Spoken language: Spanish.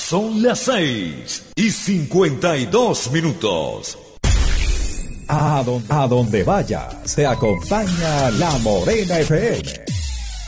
Son las 6:52. A donde vaya, se acompaña La Morena FM.